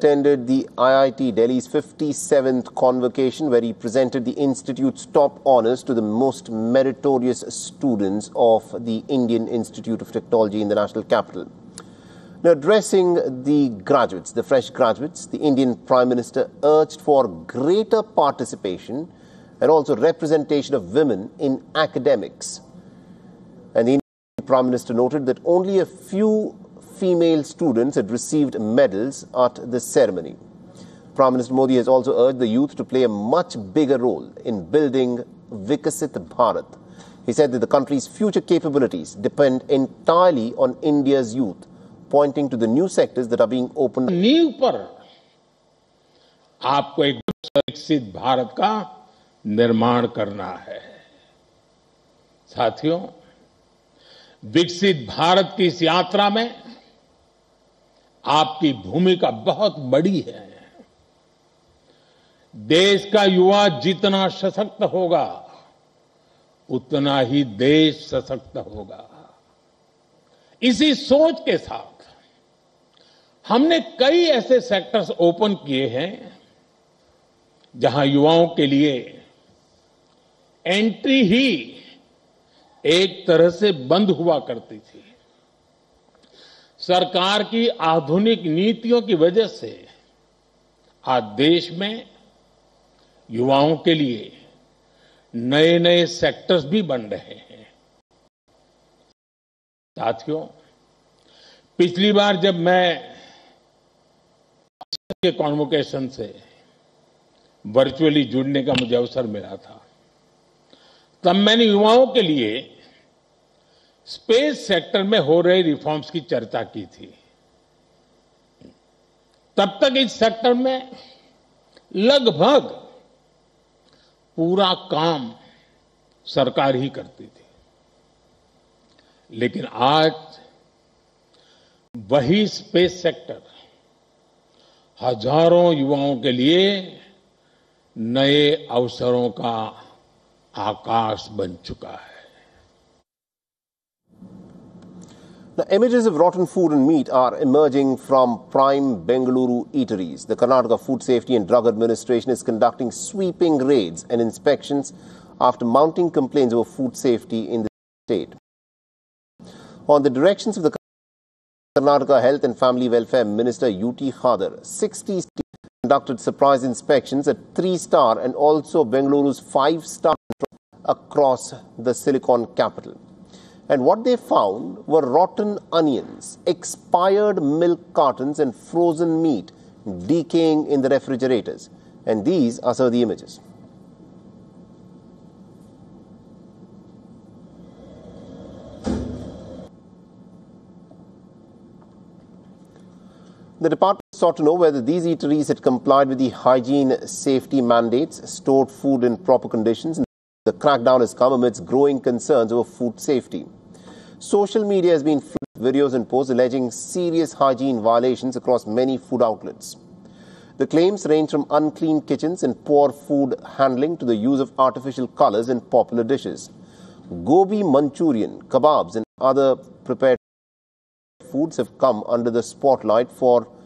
attended the IIT Delhi's 57th convocation, where he presented the institute's top honours to the most meritorious students of the Indian Institute of Technology in the national capital. Now, addressing the graduates, the fresh graduates, the Indian Prime Minister urged for greater participation and also representation of women in academics. And the Indian Prime Minister noted that only a few female students had received medals at the ceremony. Prime Minister Modi has also urged the youth to play a much bigger role in building Vikasit Bharat. He said that the country's future capabilities depend entirely on India's youth, pointing to the new sectors that are being opened. नींव पर आपको एक विकसित भारत का निर्माण करना है। साथियों, विकसित भारत की इस यात्रा में आपकी भूमिका बहुत बड़ी है। देश का युवा जितना सशक्त होगा, उतना ही देश सशक्त होगा। इसी सोच के साथ हमने कई ऐसे सेक्टर्स ओपन किए हैं जहां युवाओं के लिए एंट्री ही एक तरह से बंद हुआ करती थी। सरकार की आधुनिक नीतियों की वजह से आज देश में युवाओं के लिए नए नए सेक्टर्स भी बन रहे हैं। साथियों, पिछली बार जब मैं के कॉन्वोकेशन से वर्चुअली जुड़ने का मुझे अवसर मिला था, तब मैंने युवाओं के लिए स्पेस सेक्टर में हो रहे रिफॉर्म्स की चर्चा की थी। तब तक इस सेक्टर में लगभग पूरा काम सरकार ही करती थी, लेकिन आज वही स्पेस सेक्टर हजारों युवाओं के लिए नए अवसरों का आकाश बन चुका है। The images of rotten food and meat are emerging from prime Bengaluru eateries. The Karnataka Food Safety and Drug Administration is conducting sweeping raids and inspections after mounting complaints over food safety in the state. On the directions of the Karnataka Health and Family Welfare Minister U.T. Khadar, 60 states conducted surprise inspections at 3-star and also Bengaluru's 5-star across the Silicon capital. And what they found were rotten onions, expired milk cartons and frozen meat decaying in the refrigerators. And these are some of the images. The department sought to know whether these eateries had complied with the hygiene safety mandates, stored food in proper conditions. The crackdown has come amidst growing concerns over food safety. Social media has been filled with videos and posts alleging serious hygiene violations across many food outlets. The claims range from unclean kitchens and poor food handling to the use of artificial colors in popular dishes. Gobi Manchurian, kebabs and other prepared foods have come under the spotlight for